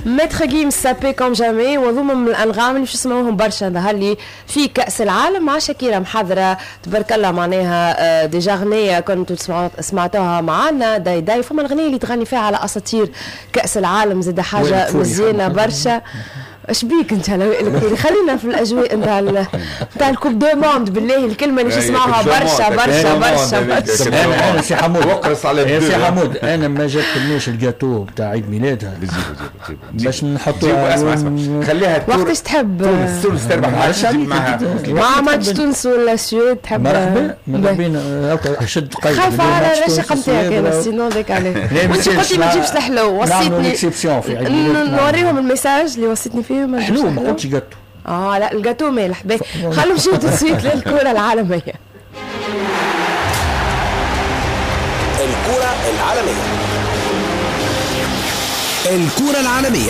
ماتر جيم سابي كوم جامي، وهذوما من الانغام اللي باش نسمعوهم برشا ظهر لي في كاس العالم مع شاكيرا محضره تبارك الله. معناها ديجا اغنيه كنتوا سمعتوها معنا داي فما الاغنيه اللي تغني فيها على اساطير كاس العالم، زاد حاجه مزيانه برشا. اش بيك انت خلينا في الاجواء نتاع الكوب دو موند بالله، الكلمه اللي تسمعها برشا برشا برشا. انا سي حمود وقرص على سي حمود، انا ما جاتنيش الجاتو بتاع عيد ميلادها باش نحطوها. خليها وقتاش تحب تونس تربح مع ماتش تونس ولا السويد تحب؟ مرحبا مرحبا شد قيد خايف على الرشقه نتاعك انا سينو ذاك عليك. انت قلت ما تجيبش الحلو، وصيتني نوريهم الميساج اللي وصيتني فيه. حلو ما قلتش جاتو. لا الجاتو مالح باهي. خلوا نمشيو تسويت للكرة العالمية. الكرة العالمية. الكرة العالمية.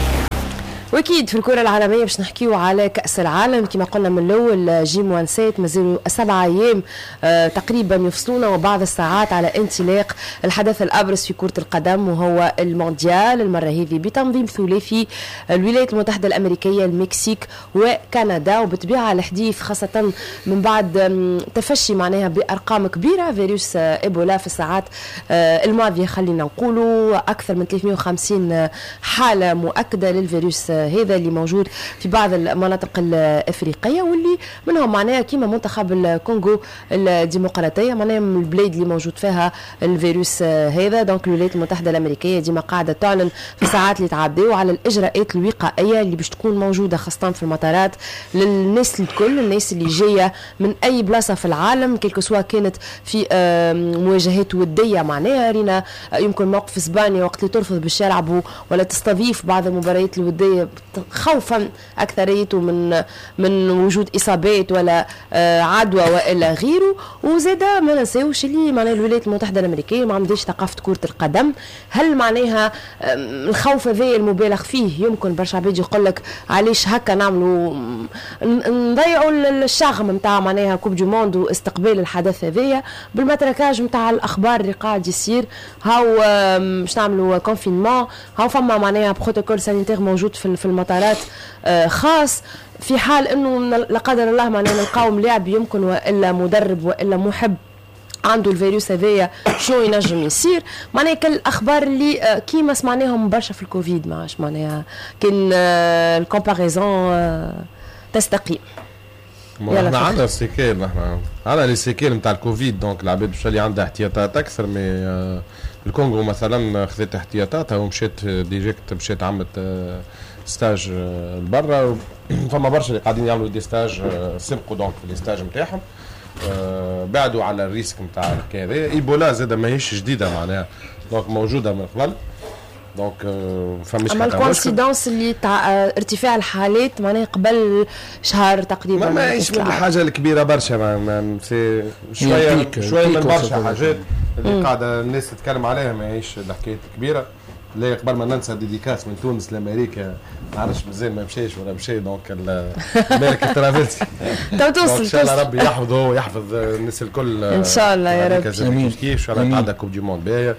واكيد في الكره العالميه باش نحكيو على كاس العالم كما قلنا من الاول. جيم وانسات مازالوا 7 ايام تقريبا يفصلونا وبعض الساعات على انطلاق الحدث الابرز في كره القدم، وهو المونديال. المره هذه بتنظيم ثلاثي الولايات المتحده الامريكيه، المكسيك وكندا. وبطبيعه الحديث خاصه من بعد تفشي معناها بارقام كبيره فيروس ايبولا في الساعات الماضيه، خلينا نقولوا اكثر من 350 حاله مؤكده للفيروس هذا اللي موجود في بعض المناطق الافريقيه، واللي منهم معناها كيما منتخب الكونغو الديمقراطيه معناها من البلاد اللي موجود فيها الفيروس هذا. دونك الولايات المتحده الامريكيه ديما قاعده تعلن في الساعات اللي تعديو على الاجراءات الوقائيه اللي باش تكون موجوده خاصه في المطارات للناس الكل، الناس اللي جايه من اي بلاصه في العالم كيلكو سوا كانت في مواجهات وديه. معناها رينا يمكن موقف اسبانيا وقت اللي ترفض باش يلعبوا ولا تستضيف بعض المباريات الوديه خوفا اكثريته من وجود اصابات ولا عدوى والا غيره. وزادا ما ننساوش اللي معناها الولايات المتحده الامريكيه ما عندهاش ثقافه كره القدم. هل معناها الخوف هذا المبالغ فيه؟ يمكن برشا عباد يقول لك علاش هكا نعملوا نضيعوا الشغم نتاع معناها كوب دو موند واستقبال الحدث هذايا بالمتركاج نتاع الاخبار اللي قاعد يصير. هاو باش نعملوا كونفينمون، هاو فما معناها بروتوكول سانيتير موجود في المطارات خاص في حال انه لا قدر الله معناها نلقاو لاعب يمكن والا مدرب والا محب عنده الفيروس هذايا شنو ينجم يصير. معناها كل الاخبار اللي كيما سمعناهم برشا في الكوفيد ماش معناها كان الكومباريزون تستقيم. احنا عندنا السيكيل، احنا عندنا لي سيكيل نتاع الكوفيد. دونك العباد باش اللي عندها احتياطات اكثر. مي الكونغو مثلا خذت احتياطاتها ومشيت ديجيكت مشيت عملت ستاج لبرا. فما برشا اللي قاعدين يعملوا دي ستاج سبقوا دونك في الستاج نتاعهم بعدوا على الريسك نتاع الكذا. ايبولا زاد ماهيش جديده معناها دونك موجوده من قبل. دونك فماش اما الكونسيدونس اللي تاع ارتفاع الحالات معناها قبل شهر تقريبا ماهيش من الحاجه الكبيره برشا. شويه من برشا حاجات اللي قاعده الناس تتكلم عليها ماهيش الحكايه كبيره. لا قبل ما ننسى ديديكاس من تونس لامريكا ما عرفش مازال ما مشاش ولا مشى. دونك امريكا ترافلسي توصل ان شاء الله ربي يحفظه ويحفظ الناس الكل ان شاء الله يا رب. كيف ان شاء الله تعدى كوب دي موند باهيه.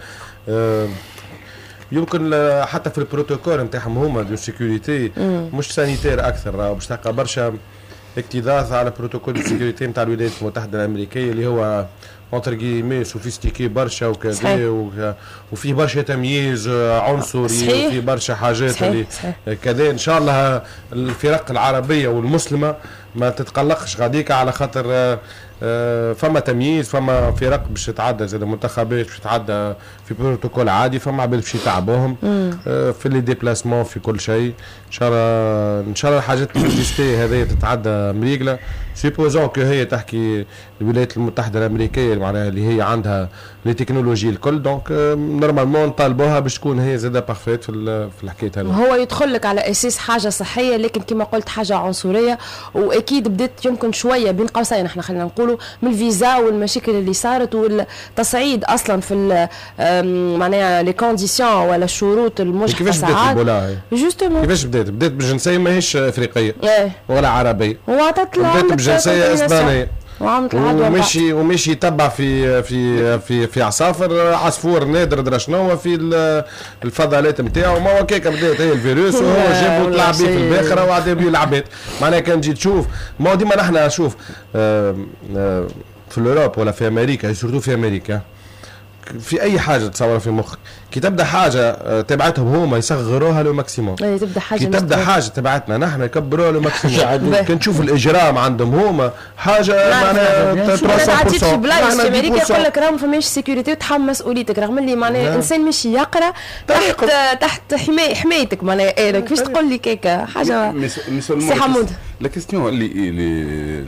يمكن حتى في البروتوكول نتاعهم هما دو سيكوريتي مش سانيتير اكثر باش تلقى برشا اكتظاظ على بروتوكول السيكوريتي نتاع الولايات المتحده الامريكيه اللي هو اونتر كيمي سوفيستيكي برشا وكذا وفيه برشا تمييز عنصري وفيه برشا حاجات اللي كذا. ان شاء الله الفرق العربيه والمسلمه ما تتقلقش غاديك على خاطر فما تمييز. فما فرق باش تتعدى زي المنتخبات باش تتعدى في بروتوكول عادي. فما عباد باش يتعبوهم في لي ديبلاسمون في كل شيء. ان شاء الله الحاجات اللي هذه تتعدى مريقله. سيبوزون كو هي تحكي الولايات المتحده الامريكيه معناها اللي هي عندها لي تكنولوجي الكل. دونك نورمالمون نطالبوها باش تكون هي زاده بارفيت في الحكايه هذه. هو يدخل لك على اساس حاجه صحيه لكن كما قلت حاجه عنصريه. واكيد بدات يمكن شويه بين قوسين احنا خلينا نقولوا من الفيزا والمشاكل اللي صارت والتصعيد اصلا في معناها لي كونديسيون ولا الشروط المشكله. كيفاش بدات ايبولا؟ جوستومون كيفاش بدات بالجنسيه ماهيش افريقيه ولا عربيه. وعطت بدات بالجنسيه اسبانيه. ومشي يتبع في عصافر عصفور نادر درا شنو في الفضلات نتاعو. ما هو كيك بدات هي الفيروس وهو جابو طلع بيه في الباخره وعاد بيه العباد. معناها كان تجي تشوف ما ديما نحن نشوف في الأوروب ولا في أمريكا سورتو في أمريكا في أي حاجة تصور في مخك كي تبدأ حاجة تبعتهم هما يصغروها لو ماكسيموم. كي تبدأ حاجة تبعتنا نحن يكبروها لو ماكسيموم. كي نشوف الإجرام عندهم هما حاجة معناها 300%. عديت في بلايص في أمريكا يقول لك راهم فماش سيكوريتي وتحمل مسؤوليتك رغم اللي معناها إنسان ماشي يقرأ تحت حمايتك معناها أنا كيفاش تقول لي كيكا حاجة. سي حمود لا كيستيون اللي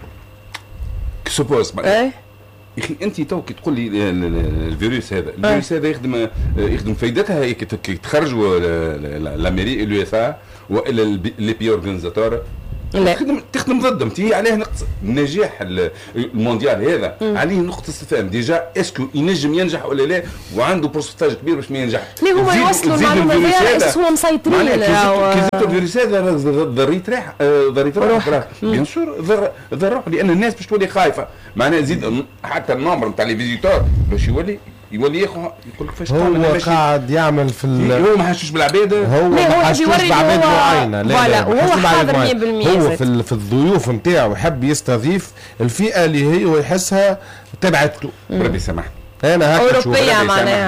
سوبوز يا اخي انت توك تقول لي الفيروس هذا يخدم فايدتها هي كي تخرجوا الامريكا اليو اس ا والا لي بي اورغانيزاتور تخدم ضدهم. تي عليه النجاح المونديال هذا عليه نقطه استفهام ديجا اسكو ينجم ينجح ولا لا وعنده بورسنتاج كبير باش ما ينجح. ليه هما يوصلوا المعلومه هذه هما مسيطرين كي الفيروس هذا ضريت روح بيان سور ضر روح لان الناس باش تولي خايفه معناها زيد حتى النمبر نتاع لي فيزيتور باش يولي ياخذ يقول لك فاش هو قاعد يعمل في هو ما حاشوش بالعباد هو ما حاشوش بعباد معينه لا وهو حاضر 100% هو في الضيوف نتاعو يحب يستضيف الفئه اللي هو يحسها تبعته. ربي يسامحني انا هكا اوروبيه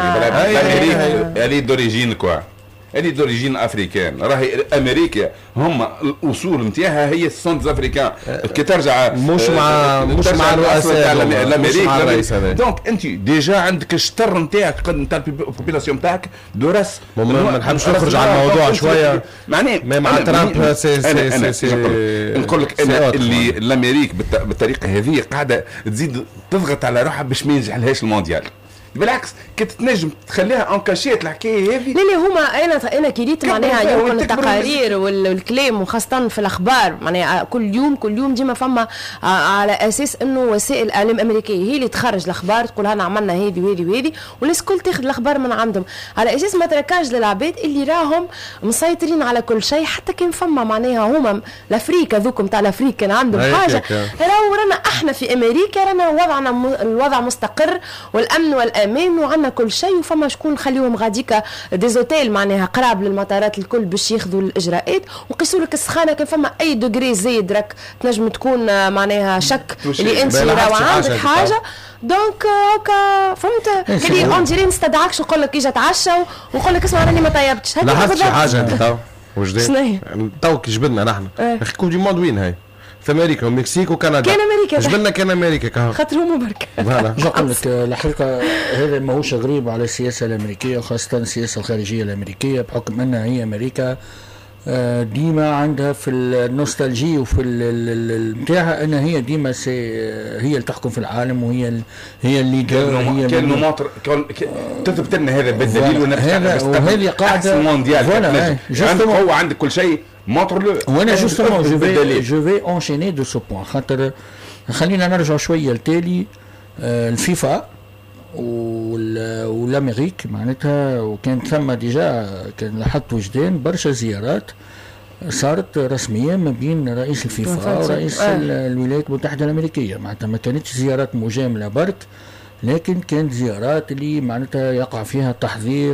معناها هذه دوريجين كوا هذه دوريجين افريكان. راهي امريكا هم الاصول نتاعها هي السنت افريكان كي ترجع مش مع الرؤساء الامريكي. دونك انت ديجا عندك الشطر نتاعك نتاع البوبيلاسيون نتاعك دورس. ما نحبش نخرج على الموضوع شويه معناه مع ترامب نقول لك انا اللي الامريك بالطريقه هذه قاعده تزيد تضغط على روحها باش ما ينجحلهاش المونديال. بالعكس كي تنجم تخليها انكاشيت الحكايه هذه. لا هما انا كريت معناها يمكن التقارير والكلام وخاصه في الاخبار معناها كل يوم ديما فما على اساس انه وسائل الاعلام الامريكيه هي اللي تخرج الاخبار تقول هنا عملنا هذه وهذه وهذه والناس الكل تاخذ الاخبار من عندهم على اساس ما تركاش للعباد اللي راهم مسيطرين على كل شيء. حتى كان فما معناها هما الافريكا ذوكم تاع الافريق كان عندهم حاجه رانا احنا في امريكا رانا وضعنا الوضع مستقر والامن والامان وعندنا كل شيء وفما شكون نخليهم غاديكا ديزوتيل معناها قراب للمطارات الكل باش ياخذوا الاجراءات وقيسوا لك السخانه كان فما اي دوغري زايد راك تنجم تكون معناها شك اللي انت راهو عندك حاجه. دونك هكا فهمت كلي اون ديري نستدعكش نقول لك اجا تعشى ونقول لك اسمع راني ما طيبتش. لاحظت حاجه انت تو وجدي تو كي جبدنا نحن اخي كوب دي موند وين هاي في امريكا والمكسيك وكندا كان امريكا جبنا كان امريكا خاطر هما برك. نقول لك الحقيقه هذا ماهوش غريب على السياسه الامريكيه وخاصه السياسه الخارجيه الامريكيه بحكم انها هي امريكا ديما عندها في النوستالجي وفي نتاعها ان هي ديما هي اللي تحكم في العالم وهي اللي كانوا ماطر تثبت لنا هذا بالدليل وهذه قاعده المونديال هو عندك كل شيء ماطر. وانا جوستومون جو في انشيني دو سو بوين خاطر خلينا نرجع شويه لتالي الفيفا والامريك معناتها وكان ثم ديجا كان لاحظت وجدان برشا زيارات صارت رسميه ما بين رئيس الفيفا ورئيس الولايات المتحده الامريكيه. معناتها ما كانتش زيارات مجامله برك لكن كانت زيارات اللي معناتها يقع فيها تحضير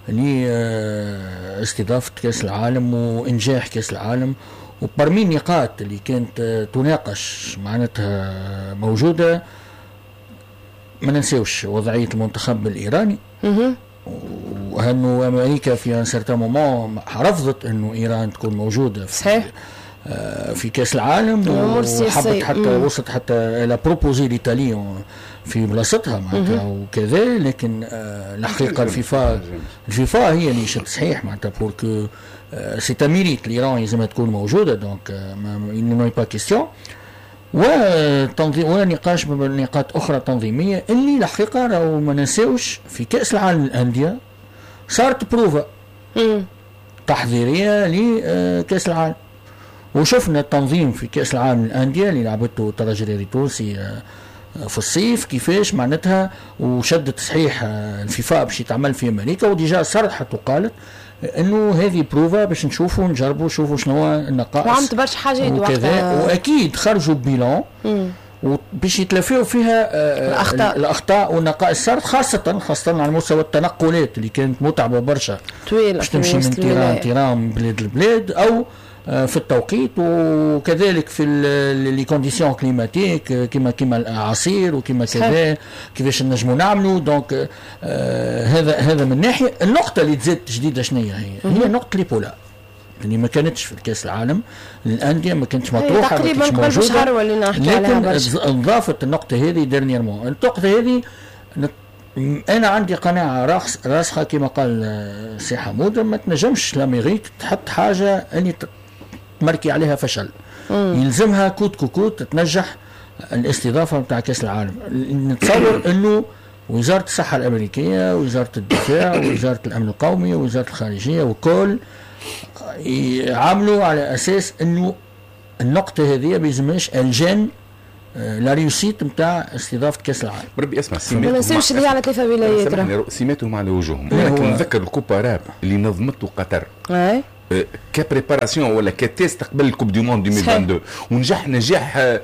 لاستضافه كاس العالم وانجاح كاس العالم. وبرمي النقاط اللي كانت تناقش معناتها موجوده ما ننساوش وضعيه المنتخب الايراني وانه امريكا في ان سيرتان مومون رفضت انه ايران تكون موجوده في كاس العالم وحبت حتى وصلت حتى الى بروبوزي الايطالي في بلاصتها معناتها وكذا. لكن الحقيقه الفيفا هي اللي شد صحيح معناتها بوركو سي ميريت لإيران لازم تكون موجوده. دونك نو با كيستيون ونقاش نقاط اخرى تنظيميه اللي الحقيقه راهو ما ننساوش في كاس العالم للانديه صارت بروفا تحضيريه لكاس العالم وشفنا التنظيم في كاس العالم للانديه اللي لعبته الترجي التونسي في الصيف كيفاش معناتها وشدت صحيح الفيفا باش يتعمل في امريكا وديجا صرحت وقالت انه هذه بروفا باش نشوفوا نجربوا نشوفوا شنو النقائص وعملت برشا حاجات وكذا واكيد خرجوا ببيلون وباش يتلافاو فيها الاخطاء والنقائص صارت خاصه على مستوى التنقلات اللي كانت متعبه برشا طويله باش تمشي من تيران من بلاد لبلاد او في التوقيت، وكذلك في لي كونديسيون كليماتيك كما الاعاصير وكما كذا كيفاش نجموا نعملوا. دونك هذا من ناحيه. النقطه اللي تزاد جديده شنو هي نقطه ليبولا اللي ما كانتش في كاس العالم للانديه، ما كانتش مطروحه تقريبا قبل بشهر ولينا نحكي عليها برشا. لكن انضافت النقطه هذه ديرنييرمون. النقطه هذه انا عندي قناعه راسخه كما قال سي حمود، ما تنجمش الامريك تحط حاجه اني تمركي عليها فشل. يلزمها كوت كوكوت تنجح الاستضافه نتاع كاس العالم. نتصور انه وزاره الصحه الامريكيه، وزاره الدفاع، ووزاره الامن القومي، ووزاره الخارجيه، وكل يعاملوا على اساس انه النقطه هذه ما يلزمهاش الجن لا ريوسيت نتاع استضافه كاس العالم. بربي اسمع ما ننساوش اللي على 3 ولايات سماتهم على وجوههم. لكن نذكر الكوبا راب اللي نظمته قطر كبريباراسيون ولا كتيست قبل الكوب دي موند 2022 ونجح نجاح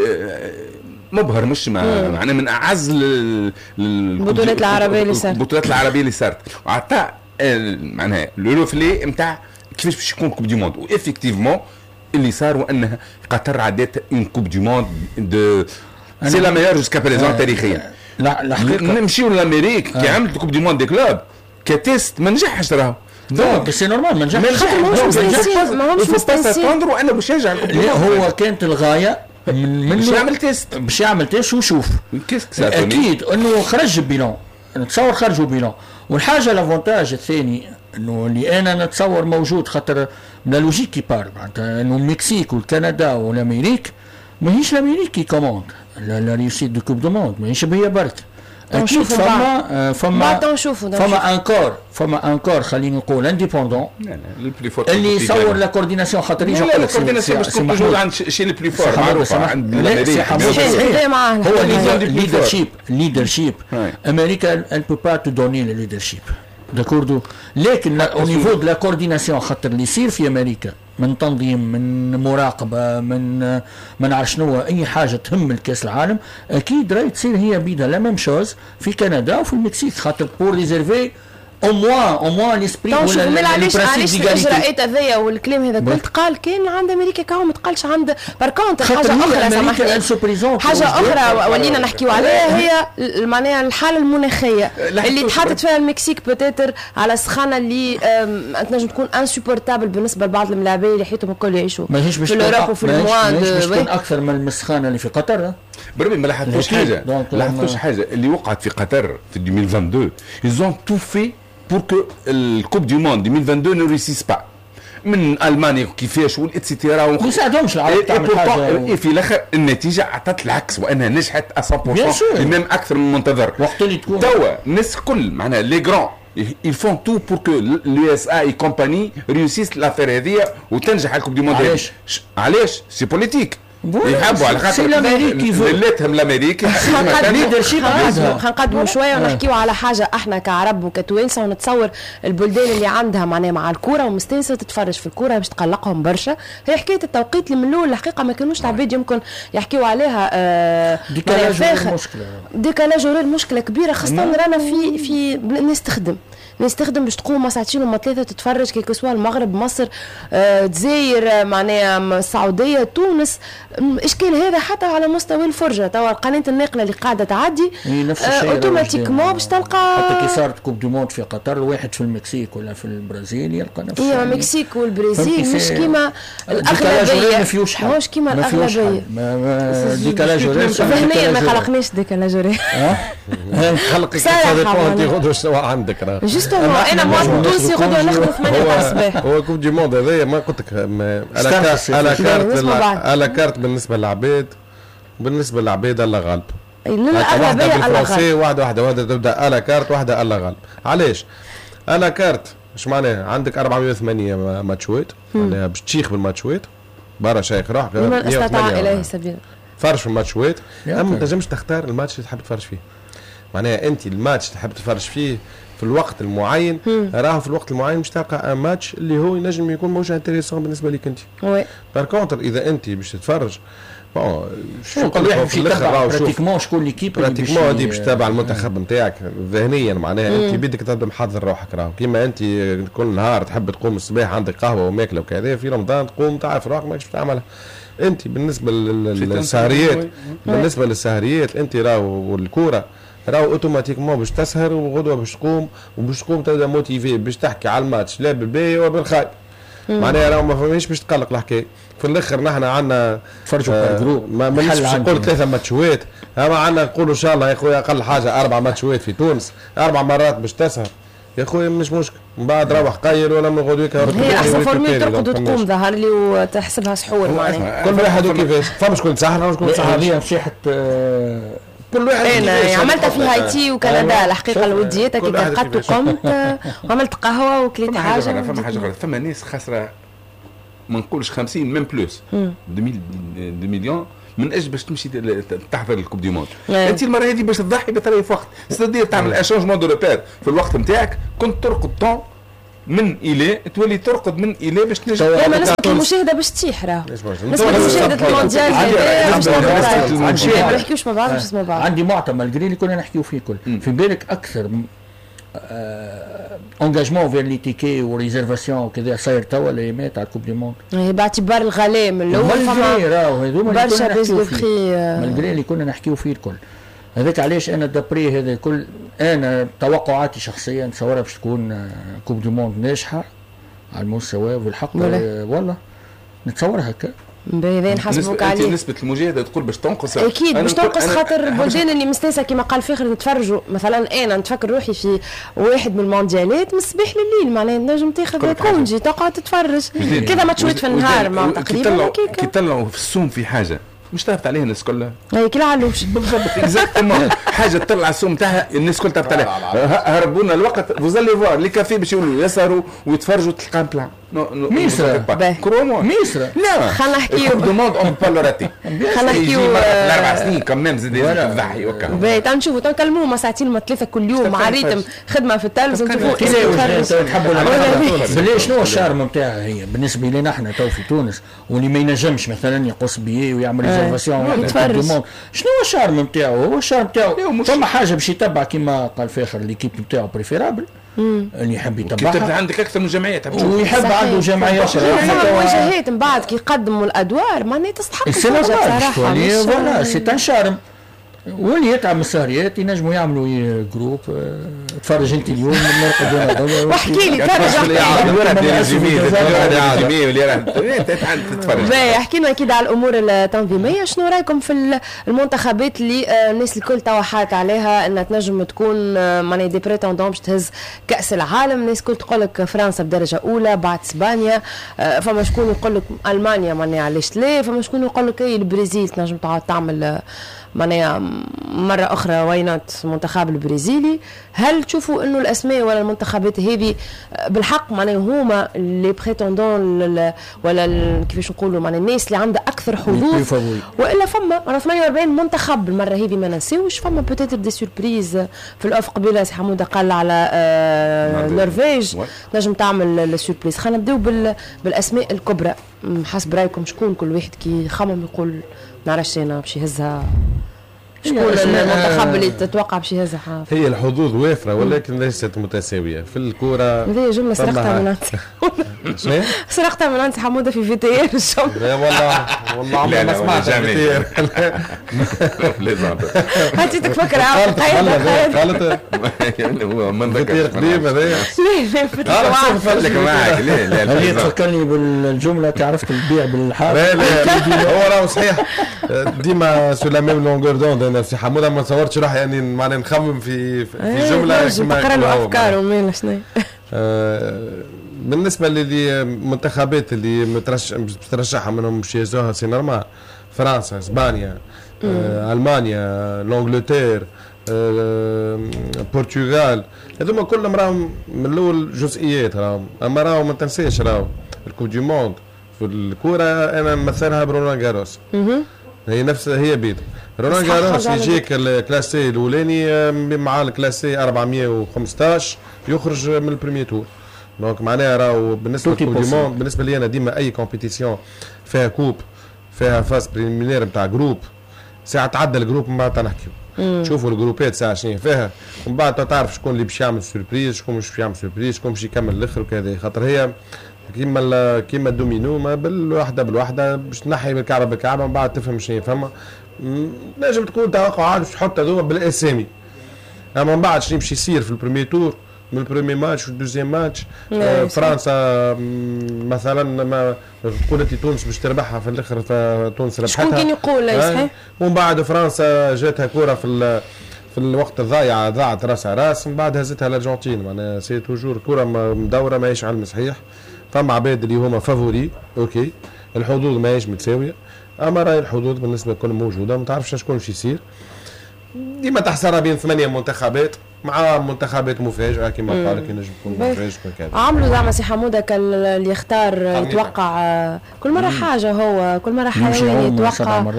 مبهر، مش معناه من اعز البطولات العربيه اللي صارت وعطى معناها لوفلي نتاع كيفاش باش يكون كوب دي موند. وافكتيفمون اللي صار وانها قطر عدت اون كوب دي موند دو سي لا ميور جوسكا بريزون تاريخيا. لا نمشيو لامريك كي عملت كوب دي موند دي كلوب كتيست ما نجحش راهو. دونك سي نورمال ما نجحش. ماهمش مستنسين وانا باش نرجع هو كانت الغايه من باش يعمل تيست وشوف اكيد انه خرج بيلون. نتصور خرجوا بيلون. والحاجه الافونتاج الثاني انه اللي انا نتصور موجود خاطر لا لوجيك كي بار معناتها انه المكسيك والكندا والامريك ماهيش الامريك كي كوموند لا ريوسيت دو كوب دو موند ماهيش هي برك. اكيد فما انكور خليني نقول انديبوندون اللي يصور لا كورديناسيون خاطر يجي يقول لك الكورديناسيون باش تكون موجود عند شي لي بلي فور معروفه عند الامريك. هو ليدرشيب امريكا elle peut pas te donner le leadership داكوردو. لكن او نيفو دو لا كورديناسيون خاطر اللي يصير في امريكا من تنظيم من مراقبه من ما نعرف شنو اي حاجه تهم الكاس العالم اكيد راهي تصير هي بيدها لا ميم شوز في كندا وفي المكسيك خاطر بور ريزيرفي او موان ليسبري ولا علاش الاجراءات هذيا والكلام هذا قلت قال كان عند امريكا كاو ما تقالش عند باركونت حاجه اخرى سامحني حاجه اخرى ولينا نحكيو عليها هي معناها الحاله المناخيه اللي تحطت فيها المكسيك بوتيتر على السخانه اللي تنجم تكون انسوبورتابل بالنسبه لبعض الملاعبين اللي حيتهم الكل يعيشوا في الاوروب وفي المواد تكون اكثر من السخانه اللي في قطر. بربي ما لاحظتوش حاجه اللي وقعت في قطر في 2022 ils ont tout fait pour que le Coupe du Monde 2022 ne réussisse pas. من المانيا كيفاش والاتسيتيرا ما يساعدهمش العرب تعمل حاجه. في الاخر النتيجه عطت العكس وانها نجحت 100% ميم اكثر من منتظر. وقت اللي تكون توا الناس الكل معناها لي غران ils font tout pour que l'USA et compagnie réussissent l'affaire هذه وتنجح الكوب دي موند. علاش؟ سي بوليتيك يحبوا على خاطر ليتهم الامريكي خنقدموا شويه ونحكيوا على حاجه احنا كعرب وكتوانسه ونتصور البلدان اللي عندها معناها مع الكوره ومستانسه تتفرج في الكوره باش تقلقهم برشا هي حكايه التوقيت اللي من الاول الحقيقه ما كانوش العباد يمكن يحكيوا عليها ديكالاج مشكله كبيره خاصه رانا في نستخدم باش تقوم ساعتين وما ثلاثه تتفرج كي سواء المغرب مصر الجزائر معناها السعوديه تونس اشكال هذا حتى على مستوى الفرجه توا القناه الناقله اللي قاعده تعدي اوتوماتيكمون باش تلقى حتى كي صارت كوب دو موند في قطر الواحد في المكسيك ولا في البرازيل يلقى نفسه هي المكسيك والبرازيل مش كيما الاغلبيه مش كيما الاغلبيه ديكالاج ذهنيا ما خلقناش ديكالاج خلقك غدوه شنو عندك راه انا مواطن تونسي غدوه نخدم 8 تاع الصباح. هو كوب دي موند هذايا ما قلت لك على كارت بالنسبه للعباد وبالنسبه للعباد الله غالب. الاغلبيه الله غالب. واحده تبدا على كارت واحده الله غالب. علاش؟ على كارت اش معناها عندك 408 ماتشوات معناها باش تشيخ بالماتشوات برا شيخ روحك من استطاع اليه سبيل فرش في الماتشوات اما ما تنجمش تختار الماتش اللي تحب تفرج فيه. معناها انت الماتش تحب تفرج فيه في الوقت المعين راهو في الوقت المعين مش تلقى ان ماتش اللي هو ينجم يكون موش انتريسون بالنسبه لك انت. بار كونتر اذا انت باش تتفرج شو كل واحد في الاخر براتيكمون شكون ليكيب براتيكمون هذه باش تتابع المنتخب نتاعك ذهنيا معناها انت بدك تبدا محضر روحك راهو كيما انت كل نهار تحب تقوم الصباح عندك قهوه وماكله وكذا في رمضان تقوم تعرف روحك ماكش تعملها. انت بالنسبه للسهريات انت راهو والكوره راهو اوتوماتيكمون باش تسهر وغدوه باش تقوم تبدا موتيفي باش تحكي على الماتش لا بالباهي ولا بالخايب معناها راهو ما فماش باش تقلق الحكايه. في الاخر نحن عندنا تفرجوا جروب ما مانيش باش نقول 3 ماتشوات اما عندنا نقولوا ان شاء الله يا خويا اقل حاجه 4 ماتشوات في تونس 4 مرات باش تسهر يا خويا مش مشكل من بعد روح قيل ولا من غدوك هي احسن فورمي ترقد وتقوم ظهر لي وتحسبها سحور معناها كل واحد وكيفاش فما شكون تسهر وشكون تسهر. هذه نصيحه كل واحد انا عملتها في هايتي وكندا الحقيقه الوديات كي قعدت وقمت وعملت قهوه وكليت حاجه. فما حاجه غير ثم ناس خاسره ما نقولش 50 ميم بلوس 2 مليون من اجل باش تمشي تحضر الكوب دي موند. انت المره هذه باش تضحي بطريقه وقت ستدير تعمل اشونجمون دو ريبير في الوقت نتاعك كنت ترقد طون من إليه تولي ترقد من إليه باش تنجم. ما نسبة المشاهدة باش تطيح راه. نسبة مشاهدة المونديال ما نحكيوش مع بعض باش نسمع بعض. عندي معطى مالغري اللي كنا نحكيو فيه كل في بالك أكثر انجاجمون فير لي تيكي وريزيرفاسيون وكذا صاير توا الايامات على الكوب دي موند باعتبار الغلاء من الاول فما برشا بيز دو بري مالغري اللي كنا نحكيو فيه الكل. هذاك علاش انا دابري هذا الكل انا توقعاتي شخصيا نتصورها باش تكون كوب دي موند ناجحه على المستوى والحق والله نتصورها هكا. باهي نحسبوك عليه. نسبة المشاهدة تقول باش تنقص أكيد باش تنقص خاطر البلدان اللي مستانسة كما قال فاخر نتفرجوا مثلا أنا نتفكر روحي في واحد من المونديالات من الصباح لليل معناها نجم تاخذ كونجي تقعد تتفرج كذا ماتشات في النهار مع تقريبا كي طلعوا في السوم في حاجة مش تعرفت عليها الناس كلها هي كل علوش بالضبط اكزاكتومون حاجه تطلع السوم تاعها الناس كلها تعرفت عليها هربونا الوقت فوزالي فوار لي كافي باش يولوا يسهروا ويتفرجوا تلقى بلان ميسرا كرومون ميسرا لا خلينا نحكيو دوموند اون بالوراتي خلينا نحكيو 4 سنين كمان زاد تضحي وكا باهي تنشوفوا تنكلموا ما ساعتين ما 3 كل يوم مع ريتم خدمه في التلفزيون نشوفوا تحبوا بلي شنو الشارم نتاعها هي بالنسبه لنا احنا تو في تونس واللي ما ينجمش مثلا يقص بيه ويعمل ريزرفاسيون يتفرج شنو هو الشارم نتاعو هو الشارم نتاعو فما حاجه باش يتبع كما قال فاخر ليكيب نتاعو بريفيرابل اللي يحب يتبعها عندك اكثر من جمعيات ويحب عنده جمعيات وجهات من بعد كي يقدموا الادوار معناها تستحق صراحه فوالا سي ان شارم واللي يتعب السهريات ينجموا يعملوا جروب تفرج انت اليوم نرقد واحكي لي تفرج حكينا اكيد على الامور التنظيميه. شنو رايكم في المنتخبات اللي الناس الكل توا حات عليها انها تنجم تكون معناها دي بريتوندون باش تهز كاس العالم؟ الناس الكل تقول لك فرنسا بدرجه اولى بعد اسبانيا فما شكون يقول لك المانيا معناها علاش لا فما شكون يقول لك البرازيل تنجم تعمل معناها مرة أخرى وينات منتخب البرازيلي. هل تشوفوا إنه الأسماء ولا المنتخبات هذه بالحق معناها هما اللي بريتوندون ولا كيفاش نقولوا معناها الناس اللي عندها أكثر حظوظ وإلا فما 48 منتخب المرة هذه ما ننساوش فما بوتيتر دي سوربريز في الأفق قبيلة سي حمودة قال على النرويج نجم تعمل السوربريز. خلينا نبداو بالأسماء الكبرى حسب رأيكم شكون كل واحد كي يخمم يقول نعرفش أنا باش يهزها شكون المنتخب اللي تتوقع باش يهزها؟ هي الحظوظ وافره ولكن ليست متساويه في الكوره. هذه جمله سرقتها من انت سرقتها من انت حموده في في تي ار لا والله عمري ما سمعت في تي ار انت تفكر غلط هو من ذاك قديم هذايا لا فلك معك لا هذه تفكرني بالجمله تعرفت البيع بالحار هو راه صحيح ديما سو لا ميم لونغور دون نفسي حموده ما تصورتش روح يعني معناها نخمم في جمله تقرا له افكار ومين شنو بالنسبه للمنتخبات اللي مترشحه منهم باش يهزوها سي نورمال فرنسا اسبانيا المانيا لانجلتير البرتغال هذوما كلهم راهم من الاول جزئيات راهم اما راهم ما تنساش راهم الكوب دي موند في الكوره انا نمثلها برونالد جاروس هي نفس هي بيد رولان جاروس يجيك الكلاسي الاولاني مع الكلاسي 415 يخرج من البريمي تور. دونك معناها راهو بالنسبه للموند، بالنسبه لي انا ديما اي كومبيتيسيون فيها كوب فيها فاز بريمينير نتاع جروب، ساعه تعدى الجروب من بعد نحكيو تشوفوا الجروبات ساعه شنو فيها، ومن بعد تعرف شكون اللي باش يعمل سوربريز، شكون مش باش يعمل سوربريز، شكون باش يكمل الاخر وكذا. خاطر هي كيما الدومينو ما بالوحده باش تنحي بالكعبه بالكعبه من بعد تفهم شنو فما. نجم تكون توقعات باش تحط هذوما بالاسامي، اما من بعد شنو باش يصير في البريمي تور من البريمي ماتش والدوزيام ماتش. فرنسا مثلا ما تقول انت تونس باش تربحها في الاخر، تونس ربحتها شكون كان يقول صحيح. ومن بعد فرنسا جاتها كره في الوقت الضايع ضاعت راس على راس، من بعد هزتها الارجنتين. معناها سي توجور كره مدوره ماهيش علم صحيح. فما عباد اللي هما فافوري اوكي، الحظوظ ماهيش متساويه، اما راهي الحظوظ بالنسبه لكل موجوده، ما تعرفش شكون باش يصير. ديما تحصرها بين 8 منتخبات مع منتخبات مفاجئه كما قال لك ينجم يكون مفاجئ كذا. عملوا زعما سي حموده اللي يختار يتوقع كل مره حاجه، هو كل مره حيوان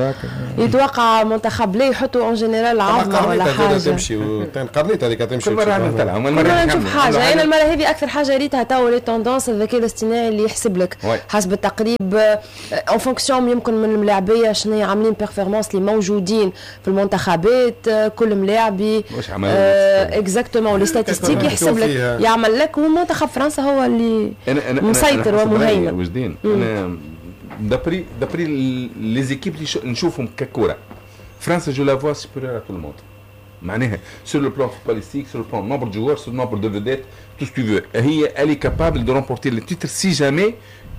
يتوقع منتخب لا يحطوا اون جينيرال عظمه ولا حاجه تمشي وتنقرنيت هذيك تمشي كل مره نطلع مرة نشوف حاجه. انا المره هذه اكثر حاجه ريتها تو لي توندونس الذكاء الاصطناعي اللي يحسب لك حسب التقريب اون فونكسيون يمكن من الملاعبيه شنو عاملين بيرفورمانس اللي موجودين في المنتخبات، كل ملاعبي اكزاكتومون لي ستاتستيك يحسب لك يعمل لك، ومنتخب فرنسا هو اللي مسيطر ومهيمن. وجدين انا دابري لي زيكيب اللي نشوفهم ككره فرنسا جو لا فوا سوبيريور ا تو الموند. معناها سور لو بلان فوتباليستيك، سور لو بلان نومبر دو جوار، سور نومبر دو فيديت، تو سو تو هي الي كابابل دو رومبورتي لي تيتر سي جامي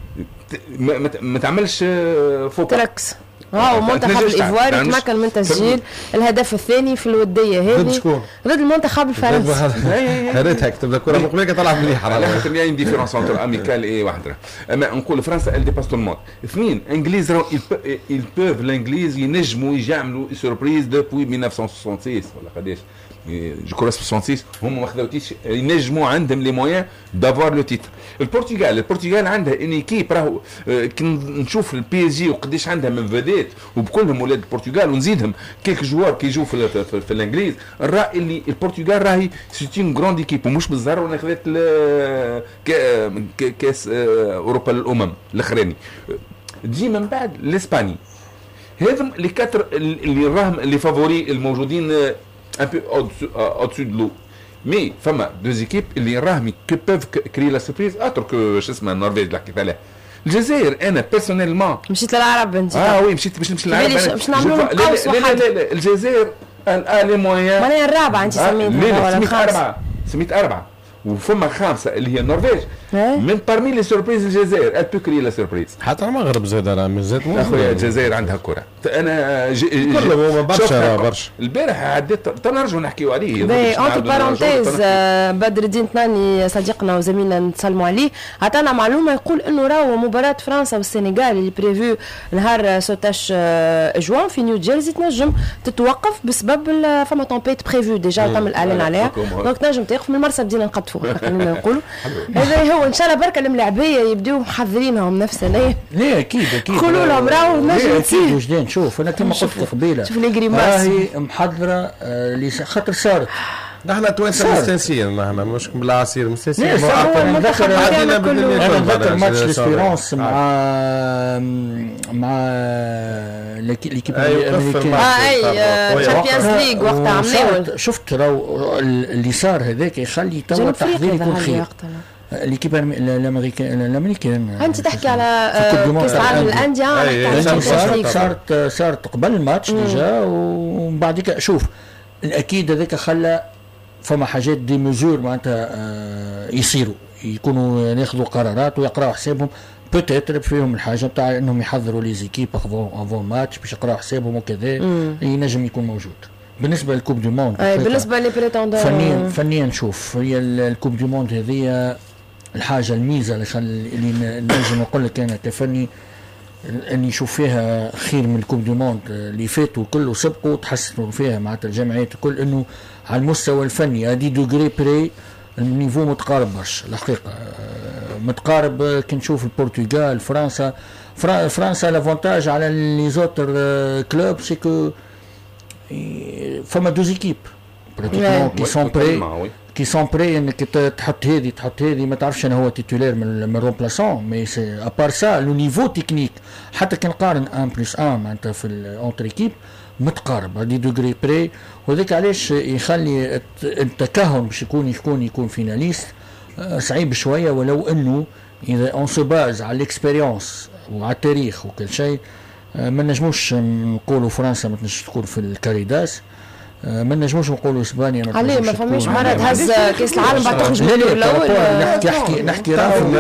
ما تعملش فوكس. منتخب الايفواري تمكن من تسجيل الهدف الثاني في الوديه هذه ضد المنتخب الفرنسي. هريتها كتب لك كره مقبله طلعت مليحه. على خاطر يعني ديفيرونس انتر اميكال اي واحده. اما نقول فرنسا ال ديباس تو الموند. اثنين انجليز ils peuvent الانجليز ينجموا يعملوا سوربريز دوبوي 1966 ولا قداش جو كروس 66 هم ما خذوتيش ينجموا عندهم لي مويان دافوار لو تيتر. البرتغال عندها ان ايكيب راهو كي نشوف البي اس جي وقداش عندها من فيديت وبكلهم ولاد البرتغال ونزيدهم كيك جوار كي يجوا في الانجليز، الراي اللي البرتغال راهي سيتي غروند ايكيب ومش بالزهر ولا خذت كاس اوروبا للامم الاخراني. تجي من بعد الاسباني هذم لي كاتر اللي راهم اللي فافوري الموجودين un peu au-dessus de l'eau. Mais فما deux équipes اللي راهم peuvent créer la surprise autre que شو اسمه النرويج اللي حكيت عليها. الجزائر انا بيرسونيلمون مشيت للعرب انت. وي مشيت للعرب. باش نعملوا قوس واحد. لا الجزائر لي مويان. معناها الرابعه انت سميتها ولا الخامسه؟ سميت اربعه وفما خامسه اللي هي النرويج. من بارمي لي سوربريز الجزائر البو كري لا سوربريز. حتى المغرب زاد راه مازال اخويا الجزائر عندها كره. انا كلهم برشا البارح عديت تنرجعوا نحكيوا عليه. اونتر بارونتيز بدر الدين تناني صديقنا وزميلنا نسلموا عليه عطانا معلومه يقول انه راهو مباراه فرنسا والسنغال اللي بريفو نهار 16 جوان في نيو جيرسي تنجم تتوقف بسبب فما تومبيت بريفو ديجا تم الاعلان عليها، دونك تنجم توقف من المرسى بدينا نقطفوا خلينا نقولوا. هذا هو ان شاء الله بركه الملاعبيه يبداو محضرينهم نفسنا. لا اكيد قولوا لهم راهو نجم تصير وجدان. شوف انا كما قلت قبيله شوف لي غريماس راهي محضره اللي خاطر صارت. نحن توانسه مستنسين، نحن مش بالعصير مستنسين. انا نذكر ماتش ليسبيرونس مع ليكيب الامريكيه تشامبيونز ليغ وقتها عملوا. شفت راهو اللي صار هذاك يخلي تو التحضير يكون خير. ليكيب الامريكان انت تحكي على كاس العالم للانديه. صارت قبل الماتش ديجا ومن بعد كده شوف الاكيد هذاك خلى فما حاجات دي ميزور معناتها يصيروا يكونوا ياخذوا قرارات ويقراوا حسابهم. بوتيتر فيهم الحاجه نتاع انهم يحضروا لي زيكيب افون ماتش باش يقراوا حسابهم وكذا ينجم يكون موجود. بالنسبه للكوب دو موند بالنسبه لي بريتوندور فنيا نشوف هي الكوب دو موند هذه الحاجه الميزه اللي نجم نقول لك انا كفني اني نشوف فيها خير من الكوب دو موند اللي فاتوا كله سبقوا تحسنوا فيها مع الجمعيات الكل، انه على المستوى الفني ادي دوغري بري النيفو متقارب برشا الحقيقه. متقارب كي نشوف البرتغال فرنسا لافونتاج على لي زوتر كلوب سيكو فما دوز ايكيب براتيكمون كي سون بري انك تحط هذه ما تعرفش انا هو تيتولير من رومبلاسون مي سي ابار سا لو نيفو تكنيك حتى كي نقارن 1+1 معناتها في الاونتر ايكيب متقارب هذه دوغري بري وذاك علاش يخلي التكهن باش يكون فيناليست صعيب شويه ولو انه اذا اون سو باز على الاكسبيريونس وعلى التاريخ وكل شيء ما نجموش نقولوا فرنسا ما تنجمش تكون في الكاريداس ما نجموش نقولوا اسبانيا ما عليه ما فماش مره تهز كاس العالم بعد تخرج من الدور الاول نحكي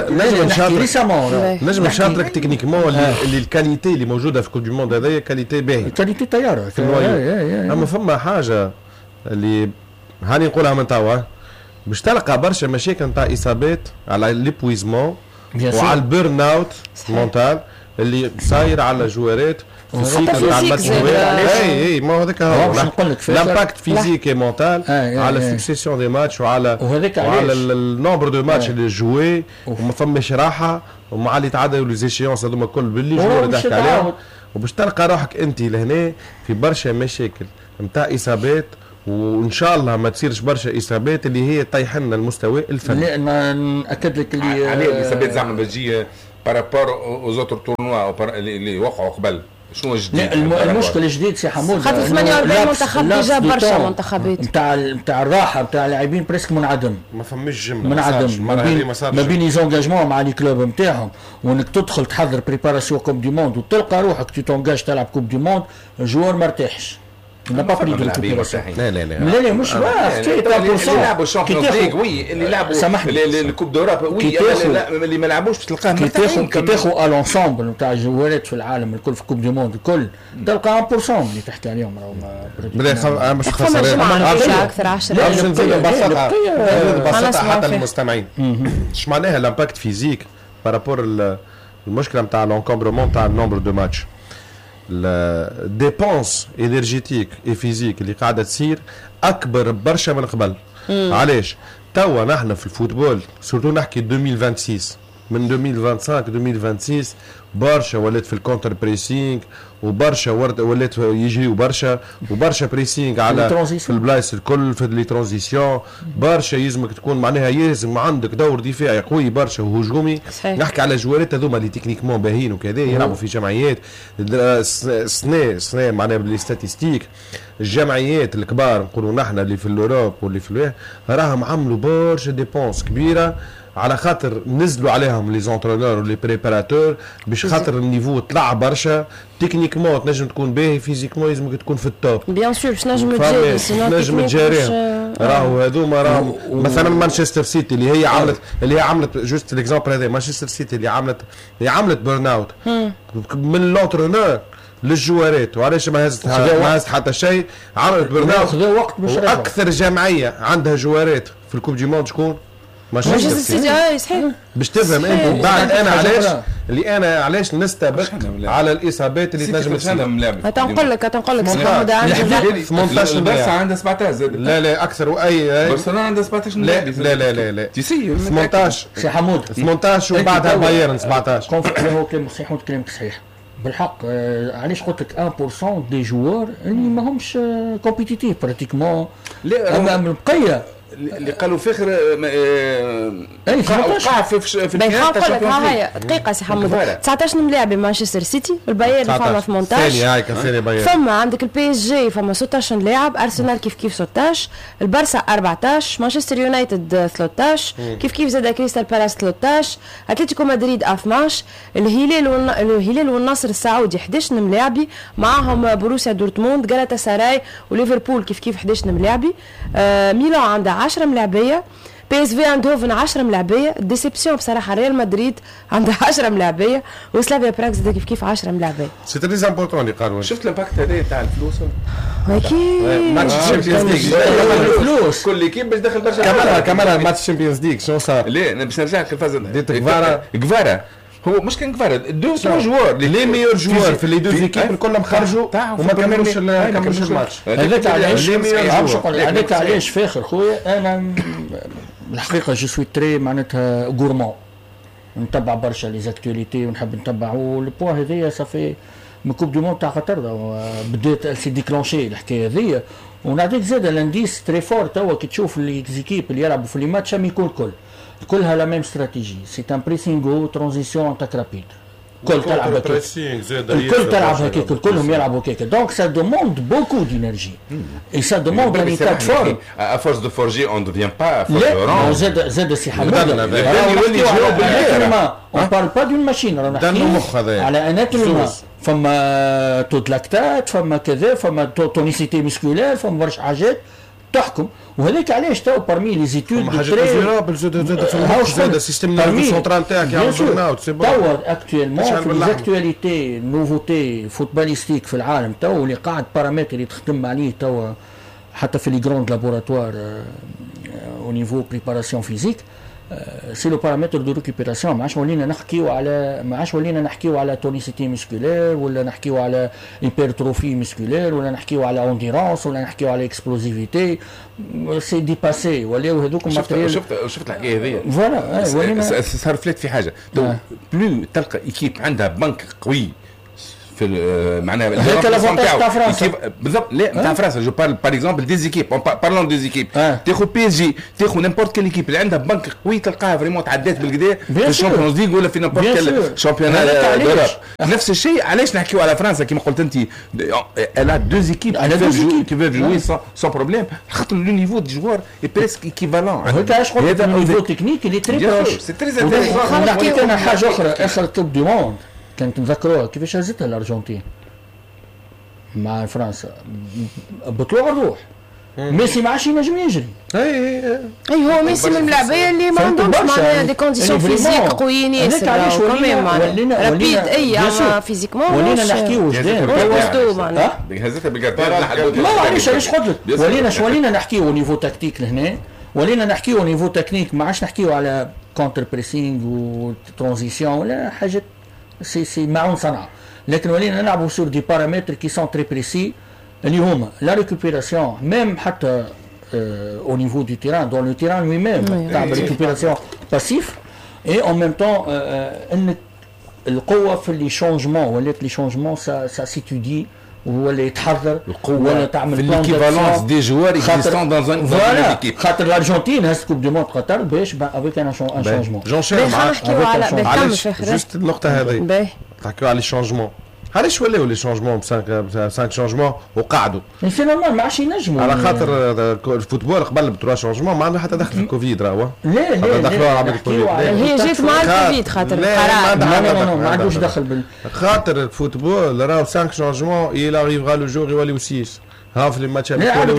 نجم نشاطرك تكنيكمون اللي الكاليتي اللي موجوده في كل دو موند هذايا كاليتي باهيه كاليتي طياره اما فما حاجه اللي هاني نقولها من توا باش تلقى برشا مشاكل نتاع اصابات على ليبويزمون وعلى البيرن اوت مونتال اللي صاير على جوارات فيزيك نتاع الماتشات. اي ما هذاك هو لامباكت فيزيك مونتال على السكسيسيون دي ماتش وعلى النومبر دو ماتش اللي جوي وما فماش راحه ومع اللي تعدوا لي زيشيونس هذوما الكل باللي جوار تحكي عليهم وباش تلقى روحك انت لهنا في برشا مشاكل نتاع اصابات وان شاء الله ما تصيرش برشا اصابات اللي هي طيح لنا المستوى الفني. لا ناكد لك اللي عليه الاصابات زعما بتجي بارابور اوزوتر تورنوا اللي وقعوا قبل شنو جديد؟ المشكل الجديد سي حمود خاطر 48 منتخب ديجا برشا منتخبات نتاع الراحه نتاع اللاعبين بريسك منعدم ما فماش جمله منعدم ما بين ليزونجاجمون مع لي كلوب نتاعهم وانك تدخل تحضر بريباراسيون كوب دي موند وتلقى روحك تي تونجاج تلعب كوب دي موند الجوار ما ارتاحش لا لا مش يلعبوا الشامبيونز ليغ وي اللي لعبوا الكوب دوروب وي اللي ما لعبوش تلقاه كي تاخذ الانسامبل نتاع الجوارات في العالم الكل في كوب دي موند الكل تلقى 1% اللي تحكي عليهم راهو مش خسران اكثر 10 ببساطه حتى المستمعين ايش معناها الامباكت فيزيك بارابور المشكله نتاع لونكومبرمون تاع النومبر دو ماتش الديبونس انرجيتيك اي فيزيك اللي قاعده تصير اكبر برشا من قبل. علاش توا نحن في الفوتبول سورتو نحكي 2026 من 2025 2026 برشا ولات في الكونتر بريسينغ وبرشا ولات يجري وبرشا بريسينغ على في البلايص الكل في لي ترانزيسيون برشا يلزمك تكون معناها يلزم عندك دور دفاعي قوي برشا وهجومي. نحكي على جوارات هذوما اللي تكنيكمون باهيين وكذا يلعبوا في جمعيات سنة معناها بالستاتيستيك الجمعيات الكبار نقولوا نحن اللي في الاوروب واللي في راهم عملوا برشا ديبونس كبيره على خاطر نزلوا عليهم لي زونترونور ولي بريباراتور باش خاطر النيفو طلع برشا تكنيكمون تنجم تكون باهي فيزيكمون لازمك تكون في التوب بيان سور باش نجم تجاريهم راهو هذوما راهم مثلا مانشستر سيتي اللي هي عملت جوست ليكزامبل هذا مانشستر سيتي اللي عملت بيرن اوت من لونترونور للجوارات وعلاش ما هزت حتى شيء عملت بيرن اوت واكثر جمعيه عندها جوارات في الكوب دي موند شكون؟ مانشستر سيتي صحيح باش تفهم انت بعد انا علاش نستبق على الاصابات اللي تنجم تصير. تنقول لك محمد عندي 18 بس عندها 17 لا اكثر اي برشلونه عندها 17 لا تسير 18 سي حمود 18 وبعدها بايرن 17 هو كلام صحيح وكلامك صحيح بالحق. علاش قلت لك 1% دي جوار اللي ما همش كومبيتيتيف براتيكمون امام البقيه اللي قالوا فخر وقع في النهايه هاي دقيقه سي حمود 19 ملاعب مانشستر سيتي البايرن فما 18 فما عندك البي اس جي فما 16 لاعب ارسنال كيف 16 البارسا 14 مانشستر يونايتد 13 كيف زاد كريستال بالاس 13 اتلتيكو مدريد 12 الهلال والنصر السعودي 11 ملاعبي معاهم بروسيا دورتموند غالاتا سراي وليفربول كيف 11 ملاعبي ميلان عندها 10 ملاعبيه بي اس في اندهوفن 10 ملاعبيه ديسيبسيون بصراحه ريال مدريد عندها 10 ملاعبيه وسلافيا براغ زاد كيف 10 ملاعبيه سي تري امبورطون اللي قالوا شفت الامباكت هذا تاع الفلوس اكيد ماتش الشامبيونز ليغ الفلوس كل ايكيب باش دخل برشا كملها ماتش الشامبيونز ليغ شنو صار لا باش نرجع لك الفاز ديت كفارا هو مش كان كفارا دو سون جوار لي ميور جوار في لي دو ايكيب كلهم خرجوا وما كملوش الماتش هذاك علاش فاخر خويا انا الحقيقه جو سوي تري معناتها غورمون نتبع برشا لي زاكتواليتي ونحب نتبع والبوان هذايا صافي من كوب دو موند تاع قطر بدات سي ديكلونشي الحكايه هذيا. ونعطيك زاد الانديس تري فور توا كي تشوف لي زيكيب اللي يلعبوا في لي ماتش يكون كلها لا ميم استراتيجي، سي ان بريسينغ ترانزيسيون تاك رابيد، الكل تلعب هكاك، الكل تلعب هكاك، كلهم يلعبوا هكاك. دونك سا دوموند بوكو دينيرجي اي سا دوموند ان ايتاك فور. ا فورس دو فورجي اون دوفيان با لا زاد سي حمود يولي يجاوب بالليل. اون بارل با دون ماشين، رانا نحكي على اناتومي، فما توت لاكتات، فما كذا، فما تونيسيتي مسكولار، فما برشا حاجات تحكم. وهذاك علاش تو بارمي لي زيتود حاجات ميزورابل زاد السيستم نيرفو سنترال تاعك يعمل برن اوت. توا اكتويلمون في ليزاكتواليتي نوفوتي فوتباليستيك في العالم تو اللي قاعد بارامتر اللي تخدم عليه توا حتى في لي جروند لابوراتوار او نيفو بريباراسيون فيزيك، سي لو بارامتر دو ريكوبيراسيون. ما عادش ولينا نحكيو على تونيسيتي مسكولير، ولا نحكيو على هيبرتروفي مسكولير، ولا نحكيو على اونديرونس، ولا نحكيو على اكسبلوزيفيتي. سي ديباسي ولاو هذوك الماتريال. شفت الحكايه هذه فوالا صار فلات في حاجه بلو تلقى ايكيب عندها بنك قوي في معناها هذاك لافونتاج تاع فرنسا بالضبط. لا تاع فرنسا جو بارل باغ اكزومبل دي زيكيب، بارلون دي زيكيب، تاخذ بي اس جي، تاخذ نيمبورت كيل ايكيب اللي عندها بنك قوي تلقاها فريمون تعدات بالكدا في الشامبيونز ليغ ولا في نيمبورت كيل شامبيونات دوروب. نفس الشيء. علاش نحكيو على فرنسا كما قلت انت الا دو زيكيب كي فيف جوي سون بروبليم، خاطر لو نيفو دي جوار اي بريسك ايكيفالون. هذا علاش قلت النيفو تكنيك اللي تري بروش. سي تري انتريسون. نحكي انا حاجه اخرى، اخر كوب دو موند كانت نذكروها كيفاش هزتها الارجنتين مع فرنسا بطلوع الروح. ميسي ما عادش ينجم يجري. اي هو ميسي من الملاعبيه اللي ما عندهمش معناها دي كونديسيون فيزيك قويين ياسر. علاش ولينا رابيد اي اما فيزيكمون ولينا نحكيو جداد وجدوا معناها هزتها بالكارتير. ما علاش قلت لك ولينا نحكيو نيفو تكتيك لهنا، ولينا نحكيو نيفو تكنيك، ما عادش نحكيو على كونتر بريسينغ وترانزيسيون ولا حاجه سي معون صنعه، لكن ولينا نلعبوا سور دي بارامتر كي سون تري بريسي اللي هما لا ريكوبيراسيون ميم حتى او نيفو دو تيران دون لو تيران لوي ميم تاع ريكوبيراسيون باسيف اي اون ميم طون ان القوه في لي شونجمون ولات لي شونجمون سا سيتودي ولا يتحضر ولا تعمل ليكيفالونس دي جوار اكزيستون دون ان ايكيب. خاطر الارجنتين هاز كوب دو موند قطر باش افيك ان شونجمون. جونشير معلش جوست النقطه هذه تحكيو على لي شونجمون. علاش ولاو لي شونجمون 5 شونجمون وقعدوا؟ سي نورمال ما عادش ينجموا على خاطر الفوتبول قبل ب3 شونجمون ما عنده حتى دخل في الكوفيد راهو. لا دخلوها عبر الكوفيد. هي جات مع الكوفيد خاطر القرار لا ما عندوش دخل خاطر الفوتبول راهو 5 شونجمون يلا ريفغا لو جور يوليو 6 ها في الماتش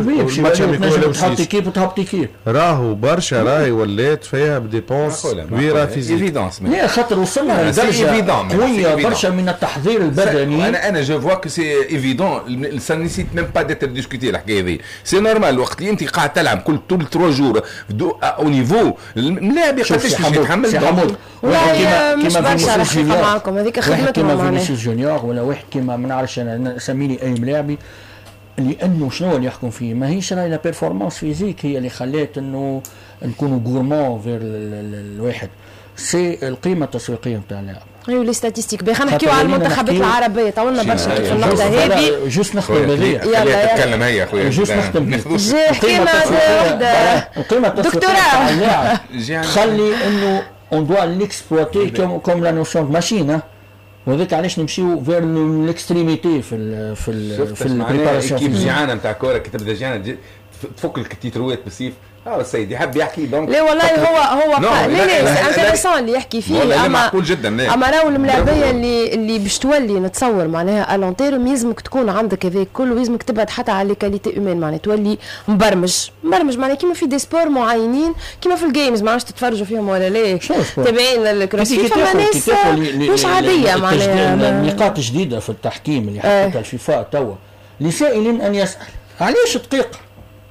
تحط كيب راهو برشا راهي ولات فيها بديبونس كبيره فيزيك. لا خاطر وصلنا لدرجه قويه برشا من التحضير البدني. انا جو فوا كو سي ايفيدون سا نيسيت ميم با ديتر ديسكوتي الحكايه هذه. سي نورمال وقت اللي انت قاعد تلعب كل 3 جور او نيفو اللاعب قداش يتحمل. والله مش برشا رحمه معاكم هذيك خدمتهم معناها كيما فينيسيوس جونيور ولا واحد كيما ما نعرفش انا سميني اي ملاعبي لانه شنو اللي يحكم فيه ماهيش راهي لا بيرفورمانس فيزيك هي اللي خلات انه نكونوا غورمون فير الواحد، سي القيمه التسويقيه نتاع اللاعب. ايوه لي ستاتيستيك باهي خلينا نحكيو على المنتخبات العربيه طولنا برشا في النقطه هذه. جوست نختم بهذه يلا تكلم هي اخويا جوست نختم حكينا القيمه التسويقيه نتاع اللاعب تخلي انه اون دوا ليكسبلوتي كوم لا نوسيون دو ماشين. وهذاك علاش نمشيو فير ليكستريميتي في البريباراسيون كيف جيعانه نتاع كوره كي تبدا جيعانه تفك التيتروات بالسيف. السيد يحب يحكي دونك لا والله هو لا انتريسون اللي يحكي فيه. معقول جدا. اما راهو الملاعبيه اللي باش تولي نتصور معناها الونتيرم يلزمك تكون عندك هذاك كله ويلزمك تبعد حتى على لي كاليتي اومان معناها تولي مبرمج معناها كيما في دي سبور معينين كيما في الجيمز ما عادش تتفرجوا فيهم ولا لا تابعين الكروسفيت فما ناس مش عاديه معناها نقاط جديده في التحكيم اللي حطتها الفيفا توا لسائل ان يسال علاش دقيقه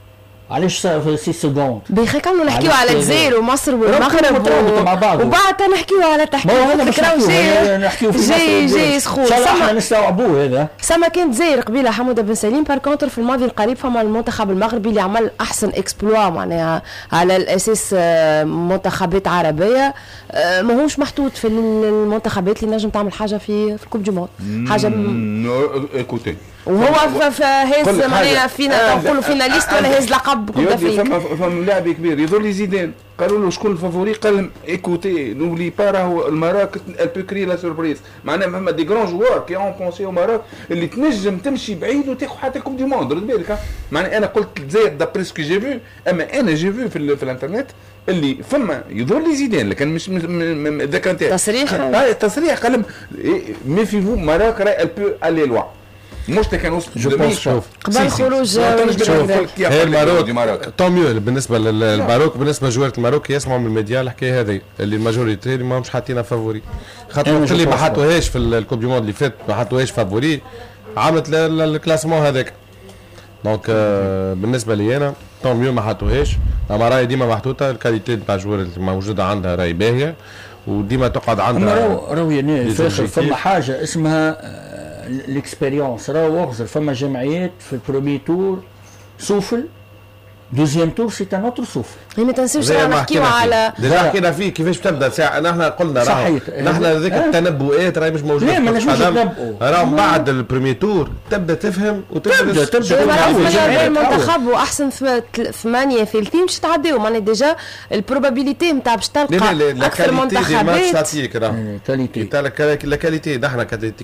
علاش 6 سكوند؟ بخي كنا نحكيو على الجزائر ومصر والمغرب مع بعض وبعد نحكيو على تحكيم. نحكيو في جاي سخون. ان شاء الله احنا نستوعبوه هذا. سما كان الجزائر قبيله حموده بن سليم بار كونتر في الماضي القريب فما المنتخب المغربي اللي عمل احسن اكسبلوا معناها على الاساس منتخبات عربيه ماهوش محطوط في المنتخبات اللي نجم تعمل حاجه في الكوب دي موند حاجه ايكوتي وهو هاز معناها فينا نقولوا فيناليست ولا هاز لقب كوب افريقيا. فما لاعب كبير يظل لي زيدان قالوا له شكون الفافوري قال لهم ايكوتي نوبلي با راهو المراك البو كري لا سوربريز معناها فما دي جران جوار كي اون بونسي او مراك اللي تنجم تمشي بعيد وتاخذ حتى كوب دي موند رد بالك معناها انا قلت الجزائر دابري سكو جي في اما انا جي في في الانترنت اللي فما يظهر لي زيدان لكن مش اذا كان تصريح قال لهم ميفي فو مراك راهي البو الي لوا مش كان وصل شوف قبل خروج هي الماروك طون ميو بالنسبه للماروك بالنسبه لجوار الماروك يسمعوا من الميديا الحكايه هذه اللي الماجوريتي اللي ما مش حاطينها فافوري خاطر اللي ما حطوهاش في الكوب دي موند اللي فات ما حطوهاش فافوري عملت الكلاسمون هذاك دونك بالنسبه لي انا طون ميو ما حطوهاش اما راهي ديما محطوطه الكاليتي نتاع الجوار الموجوده عندها راهي باهيه وديما تقعد عندها راهو يعني فما حاجه اسمها الاكسبيريونس راهو وغزر فما جمعيات في البرومي تور سوفل دوزيام تور سي ان اوتر سوفل. ما تنسيوش نحكيو على ديجا حكينا فيه كيفاش تبدا ساعه نحن قلنا راهو نحن هذيك التنبؤات راهي مش موجوده. لا ما نجمش نتنبؤوا راهو بعد البريمي تور تبدا تفهم وتبدا المنتخب واحسن 8 ثالثين باش تعديو معناها ديجا البروبابيليتي نتاع باش تلقى اكثر منتخبات كاليتي نحن